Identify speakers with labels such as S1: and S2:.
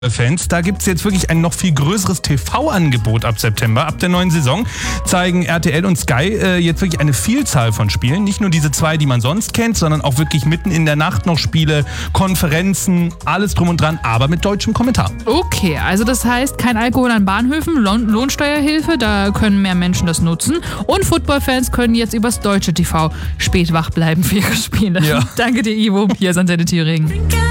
S1: Fans, da gibt es jetzt wirklich ein noch viel größeres TV-Angebot ab September. Ab der neuen Saison zeigen RTL und Sky jetzt wirklich eine Vielzahl von Spielen. Nicht nur diese 2, die man sonst kennt, sondern auch wirklich mitten in der Nacht noch Spiele, Konferenzen, alles drum und dran, aber mit deutschem Kommentar.
S2: Okay, also das heißt, kein Alkohol an Bahnhöfen, Lohnsteuerhilfe, da können mehr Menschen das nutzen. Und Footballfans können jetzt übers deutsche TV spät wach bleiben für ihre Spiele.
S1: Ja.
S2: Danke dir, Ivo. Hier ist Antenne Thüringen.